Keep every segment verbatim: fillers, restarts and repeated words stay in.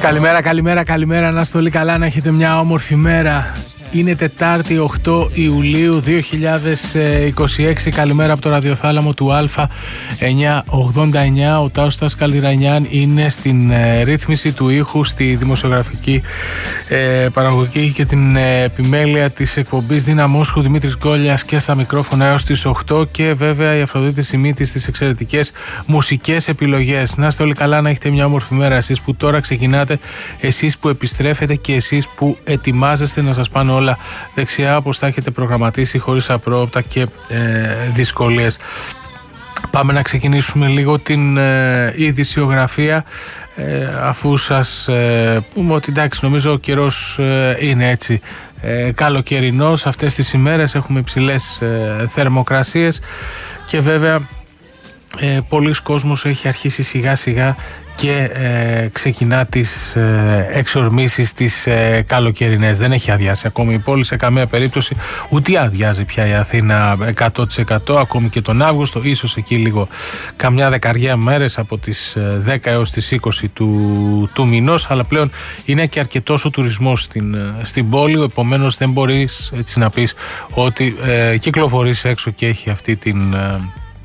Καλημέρα, καλημέρα, καλημέρα. Να είστε όλοι καλά, να έχετε μια όμορφη μέρα. Είναι Τετάρτη οκτώ Ιουλίου δύο χιλιάδες είκοσι έξι. Καλημέρα από το ραδιοθάλαμο του Α εννιακόσια ογδόντα εννιά. Ο Τάουστας Καλτιρανιάν είναι στην ε, ρύθμιση του ήχου, στη δημοσιογραφική ε, παραγωγή και την ε, επιμέλεια της εκπομπής. Δύναμόσχου Δημήτρης Γκόλιας και στα μικρόφωνα έως τις οκτώ. Και βέβαια η Αφροδίτη Σιμίτης στις εξαιρετικές μουσικές επιλογές. Να είστε όλοι καλά, να έχετε μια όμορφη μέρα. Εσείς που τώρα ξεκινάτε, εσείς που επιστρέφετε και εσείς που ετοιμάζεστε να σας πάνε όλα δεξιά όπως τα έχετε προγραμματίσει, χωρίς απρόοπτα και ε, δυσκολίες. Πάμε να ξεκινήσουμε λίγο την ε, ειδησιογραφία, ε, αφού σας ε, πούμε ότι εντάξει, νομίζω ο καιρός ε, είναι έτσι ε, καλοκαιρινός. Αυτές τις ημέρες έχουμε υψηλές ε, θερμοκρασίες και βέβαια ε, πολλοί κόσμος έχει αρχίσει σιγά σιγά και ε, ξεκινά τις ε, εξορμήσεις τις ε, καλοκαιρινές. Δεν έχει αδειάσει ακόμη η πόλη σε καμία περίπτωση, ούτε αδειάζει πια η Αθήνα εκατό τοις εκατό ακόμη και τον Αύγουστο, ίσως εκεί λίγο καμιά δεκαριά μέρες από τις δέκα έως τις είκοσι του, του μηνός, αλλά πλέον είναι και αρκετός ο τουρισμός στην, στην πόλη, επομένως δεν μπορείς έτσι να πεις ότι ε, κυκλοφορείς έξω και έχει αυτή την ε,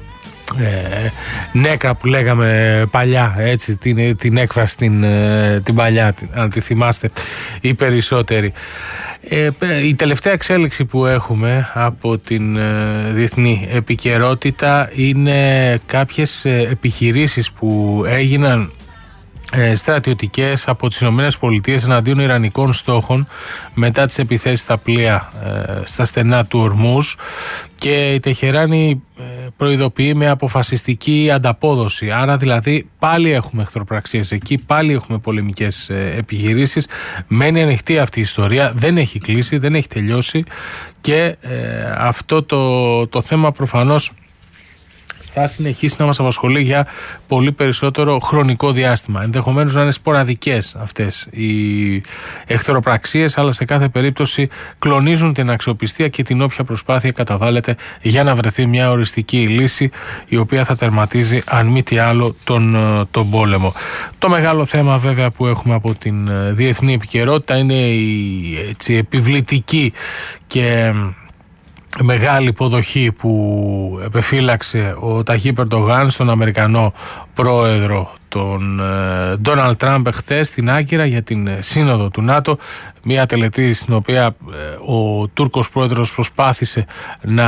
Ε, νέκρα που λέγαμε παλιά, έτσι, την, την έκφραση την, την παλιά, αν τη θυμάστε οι περισσότεροι. Ε, η τελευταία εξέλιξη που έχουμε από την ε, διεθνή επικαιρότητα είναι κάποιες ε, επιχειρήσεις που έγιναν ε, στρατιωτικές από τις Ηνωμένες Πολιτείες εναντίον ιρανικών στόχων μετά τις επιθέσεις στα πλοία ε, στα στενά του Ορμούζ, και η Τεχεράνη προειδοποιεί με αποφασιστική ανταπόδοση. Άρα δηλαδή πάλι έχουμε εχθροπραξίες εκεί, πάλι έχουμε πολεμικές επιχειρήσεις. Μένει ανοιχτή αυτή η ιστορία, δεν έχει κλείσει, δεν έχει τελειώσει και ε, αυτό το, το θέμα προφανώς θα συνεχίσει να μας απασχολεί για πολύ περισσότερο χρονικό διάστημα. Ενδεχομένως να είναι σποραδικές αυτές οι εχθροπραξίες, αλλά σε κάθε περίπτωση κλονίζουν την αξιοπιστία και την όποια προσπάθεια καταβάλλεται για να βρεθεί μια οριστική λύση, η οποία θα τερματίζει αν μη τι άλλο τον, τον πόλεμο. Το μεγάλο θέμα βέβαια που έχουμε από την διεθνή επικαιρότητα είναι η έτσι, επιβλητική και μεγάλη υποδοχή που επεφύλαξε ο Ταγίπ Ερντογάν στον Αμερικανό πρόεδρο τον Ντόναλντ Τραμπ χθες στην Άγκυρα για την σύνοδο του ΝΑΤΟ, μια τελετή στην οποία ο Τούρκος πρόεδρος προσπάθησε να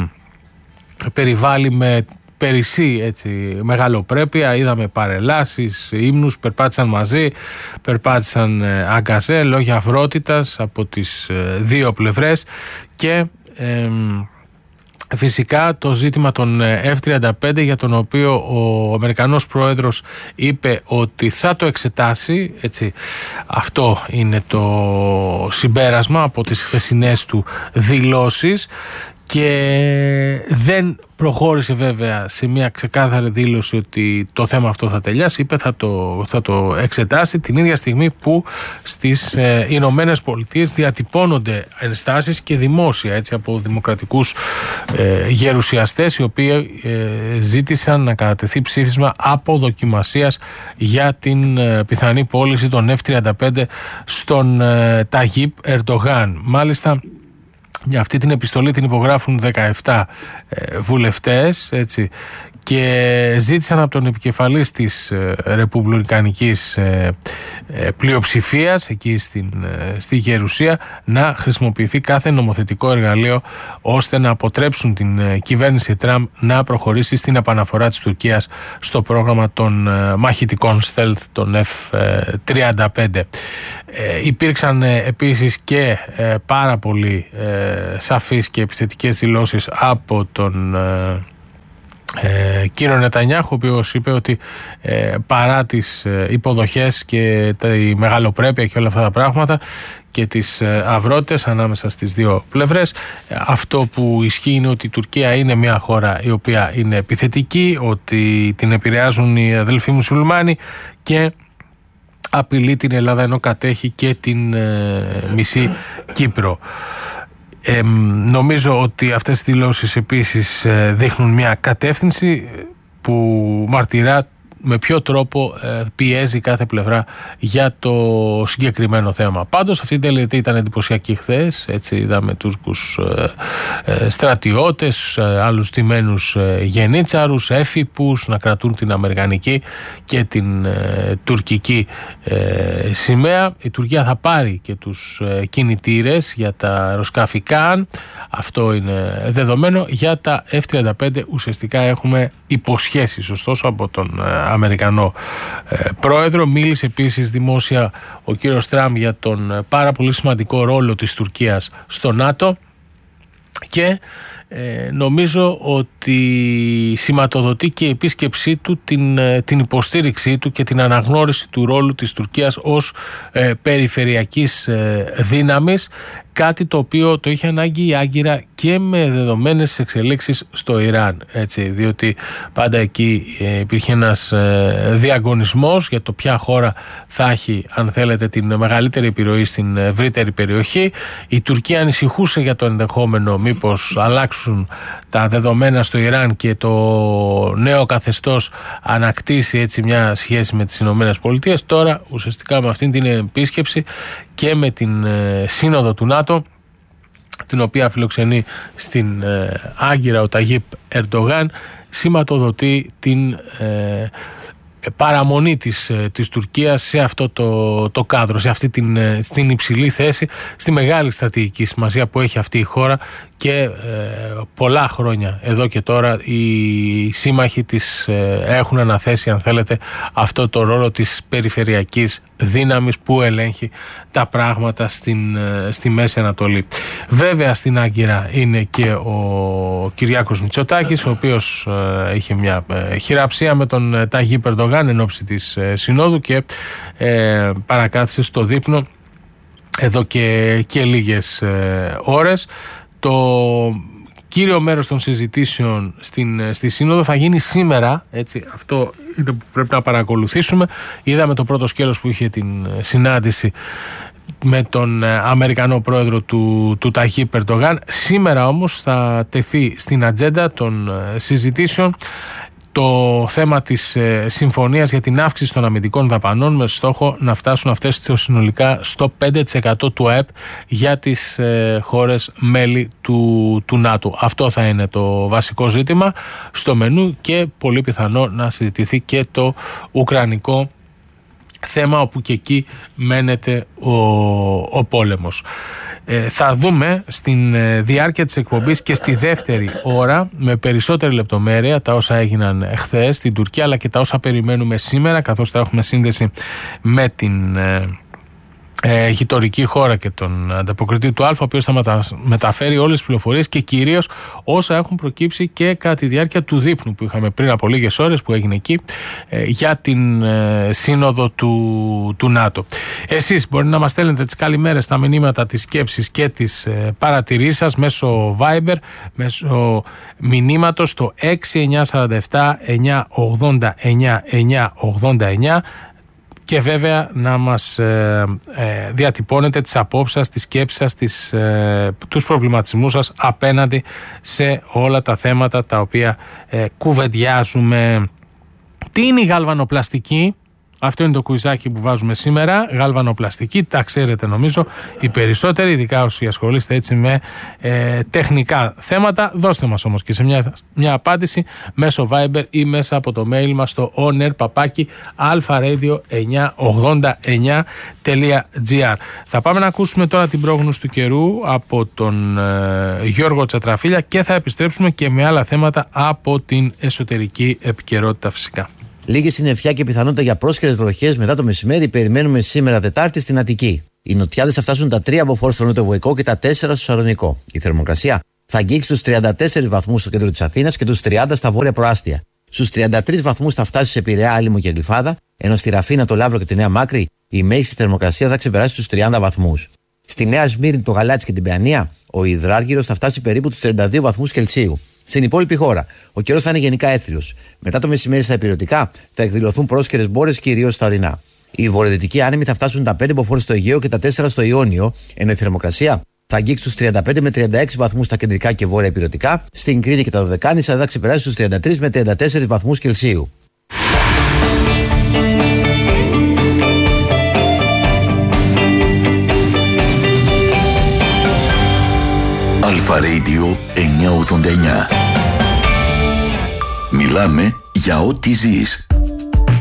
περιβάλλει με περισσή έτσι, μεγαλοπρέπεια. Είδαμε παρελάσεις, ύμνους, περπάτησαν μαζί, περπάτησαν αγκαζέ, λόγια αυρότητας από τις δύο πλευρές και Ε, φυσικά το ζήτημα των εφ τριάντα πέντε, για τον οποίο ο Αμερικανός πρόεδρος είπε ότι θα το εξετάσει, έτσι, αυτό είναι το συμπέρασμα από τις χθεσινές του δηλώσεις, και δεν προχώρησε βέβαια σε μια ξεκάθαρη δήλωση ότι το θέμα αυτό θα τελειάσει. Είπε θα το, θα το εξετάσει την ίδια στιγμή που στις ε, Ηνωμένες Πολιτείες διατυπώνονται ενστάσεις και δημόσια, έτσι, από δημοκρατικούς ε, γερουσιαστές, οι οποίοι ε, ζήτησαν να κατατεθεί ψήφισμα αποδοκιμασίας για την ε, πιθανή πώληση των εφ τριάντα πέντε στον ε, Ταγίπ Ερντογάν. Μάλιστα, για αυτή την επιστολή την υπογράφουν δεκαεπτά ε, βουλευτές, έτσι, και ζήτησαν από τον επικεφαλής της ε, ρεπουμπλικανικής ε, ε, πλειοψηφίας εκεί στην, ε, στη Γερουσία να χρησιμοποιηθεί κάθε νομοθετικό εργαλείο ώστε να αποτρέψουν την ε, κυβέρνηση Τραμπ να προχωρήσει στην επαναφορά της Τουρκίας στο πρόγραμμα των ε, μαχητικών stealth των εφ τριάντα πέντε. Ε, υπήρξαν ε, επίσης και ε, πάρα πολύ ε, σαφείς και επιθετικές δηλώσεις από τον ε, Ε, κύριο Νετανιάχου, ο οποίος είπε ότι ε, παρά τις ε, υποδοχές και τη μεγαλοπρέπεια και όλα αυτά τα πράγματα και τις ε, αυρότητες ανάμεσα στις δύο πλευρές, ε, αυτό που ισχύει είναι ότι η Τουρκία είναι μια χώρα η οποία είναι επιθετική, ότι την επηρεάζουν οι αδελφοί μουσουλμάνοι και απειλεί την Ελλάδα ενώ κατέχει και την ε, μισή Κύπρο. Ε, νομίζω ότι αυτές οι δηλώσεις επίσης ε, δείχνουν μια κατεύθυνση που μαρτυρά με ποιο τρόπο πιέζει κάθε πλευρά για το συγκεκριμένο θέμα. Πάντως αυτή η τελετή ήταν εντυπωσιακή χθες. Έτσι είδαμε Τούρκους στρατιώτες, άλλους τιμένους γενίτσαρους, έφυπους να κρατούν την αμερικανική και την τουρκική σημαία. Η Τουρκία θα πάρει και τους κινητήρες για τα αεροσκάφη Καν. Αυτό είναι δεδομένο. Για τα εφ τριάντα πέντε ουσιαστικά έχουμε υποσχέσεις ωστόσο από τον Αμερικανό πρόεδρο. Μίλησε επίσης δημόσια ο κύριος Τραμπ για τον πάρα πολύ σημαντικό ρόλο της Τουρκίας στο ΝΑΤΟ και ε, νομίζω ότι σηματοδοτεί και η επίσκεψή του την, την υποστήριξή του και την αναγνώριση του ρόλου της Τουρκίας ως ε, περιφερειακής ε, δύναμης, κάτι το οποίο το είχε ανάγκη η Άγκυρα και με δεδομένες εξελίξεις στο Ιράν, έτσι, διότι πάντα εκεί ε, υπήρχε ένας ε, διαγωνισμός για το ποια χώρα θα έχει, αν θέλετε, την μεγαλύτερη επιρροή στην ευρύτερη περιοχή. Η Τουρκία ανησυχούσε για το ενδεχόμενο μήπως αλλάξουν τα δεδομένα στο Ιράν και το νέο καθεστώς ανακτήσει έτσι μια σχέση με τις Ηνωμένες Πολιτείες. Τώρα ουσιαστικά με αυτήν την επίσκεψη και με την ε, σύνοδο του ΝΑΤΟ, την οποία φιλοξενεί στην ε, Άγκυρα ο Ταγίπ Ερντογάν, σηματοδοτεί την ε, παραμονή της, της Τουρκίας σε αυτό το, το κάδρο, σε αυτή την, την υψηλή θέση, στη μεγάλη στρατηγική σημασία που έχει αυτή η χώρα και ε, πολλά χρόνια εδώ και τώρα οι σύμμαχοι της ε, έχουν αναθέσει, αν θέλετε, αυτό το ρόλο της περιφερειακής δύναμης που ελέγχει τα πράγματα στην, ε, στη Μέση Ανατολή. Βέβαια στην Άγκυρα είναι και ο Κυριάκος Μητσοτάκης, ο οποίος ε, είχε μια ε, χειραψία με τον Ταγίπ Ερντογάν εν ώψη της ε, συνόδου και ε, παρακάθισε στο δείπνο εδώ και, και λίγες ε, ώρες. Το κύριο μέρος των συζητήσεων στην, στη Σύνοδο θα γίνει σήμερα, έτσι, αυτό είναι που πρέπει να παρακολουθήσουμε. Είδαμε το πρώτο σκέλος που είχε την συνάντηση με τον Αμερικανό πρόεδρο του, του Ταγίπ Ερντογάν. Σήμερα όμως θα τεθεί στην ατζέντα των συζητήσεων το θέμα της ε, συμφωνίας για την αύξηση των αμυντικών δαπανών με στόχο να φτάσουν αυτές συνολικά στο πέντε τοις εκατό του ΑΕΠ για τις ε, χώρες μέλη του, του ΝΑΤΟ. Αυτό θα είναι το βασικό ζήτημα στο μενού και πολύ πιθανό να συζητηθεί και το ουκρανικό θέμα, όπου και εκεί μένεται ο, ο πόλεμος. Ε, θα δούμε στην ε, διάρκεια της εκπομπής και στη δεύτερη ώρα με περισσότερη λεπτομέρεια τα όσα έγιναν χθες στην Τουρκία, αλλά και τα όσα περιμένουμε σήμερα, καθώς θα έχουμε σύνδεση με την ε, ε, γειτονική χώρα και τον ανταποκριτή του Α, ο οποίος θα μετα, μεταφέρει όλες τις πληροφορίες και κυρίως όσα έχουν προκύψει και κατά τη διάρκεια του δείπνου που είχαμε πριν από λίγες ώρες που έγινε εκεί ε, για την ε, σύνοδο του, του ΝΑΤΟ. Εσείς μπορεί να μας στέλνετε τις καλημέρες, τα μηνύματα, τις σκέψεις και τις ε, παρατηρήσεις σας μέσω Viber, μέσω μηνύματος στο έξι εννιά τέσσερα επτά εννιά ογδόντα εννιά εννιά ογδόντα εννιά και βέβαια να μας ε, ε, διατυπώνετε τις απόψεις σας, τις σκέψεις σας, τις, ε, τους προβληματισμούς σας απέναντι σε όλα τα θέματα τα οποία ε, κουβεντιάζουμε. Τι είναι η γαλβανοπλαστική? Αυτό είναι το κουιζάκι που βάζουμε σήμερα. Γαλβανοπλαστική, τα ξέρετε νομίζω οι περισσότεροι, ειδικά όσοι ασχολείστε έτσι με ε, τεχνικά θέματα. Δώστε μας όμως και σε μια, μια απάντηση μέσω Viber ή μέσα από το mail μας στο onair παπάκι alpharadio εννιακόσια ογδόντα εννιά τελεία gr. Θα πάμε να ακούσουμε τώρα την πρόγνωση του καιρού από τον ε, Γιώργο Τσατραφίλια και θα επιστρέψουμε και με άλλα θέματα από την εσωτερική επικαιρότητα φυσικά. Λίγη συννεφιά και πιθανότητα για πρόσχερες βροχές μετά το μεσημέρι περιμένουμε σήμερα Τετάρτη στην Αττική. Οι νοτιάδες θα φτάσουν τα τρία από φόρ στο νοτιοβοϊκό και τα τέσσερα στο Σαλονικό. Η θερμοκρασία θα αγγίξει τους τριάντα τέσσερις βαθμούς στο κέντρο της Αθήνας και τους τριάντα στα βόρεια προάστια. Στους τριάντα τρεις βαθμούς θα φτάσει σε Πειραιά, Άλυμο και Γλυφάδα, ενώ στη Ραφίνα, το Λαύρο και τη Νέα Μάκρη η μέγιστη θερμοκρασία θα ξεπεράσει τους τριάντα βαθμούς. Στη Νέα Σμύρνη, το Γαλάτσι και την Παιανία, ο υδράργυρος θα φτάσει περίπου τους τριάντα δύο βαθμούς Κελσίου. Στην υπόλοιπη χώρα, ο καιρός θα είναι γενικά έθριος. Μετά το μεσημέρι στα υπηρετικά θα εκδηλωθούν πρόσχερες μπόρες κυρίως στα ορεινά. Οι βορειοδυτικοί άνεμοι θα φτάσουν τα πέντε μποφόρ στο Αιγαίο και τα τέσσερα στο Ιόνιο, ενώ η θερμοκρασία θα αγγίξει τους τριάντα πέντε με τριάντα έξι βαθμούς στα κεντρικά και βόρεια υπηρετικά. Στην Κρήτη και τα Δωδεκάνησα θα ξεπεράσει τους τριάντα τρεις με τριάντα τέσσερις βαθμούς Κελσίου. Αλφα Radio εννιακόσια ογδόντα εννιά. Μιλάμε για ό,τι ζεις.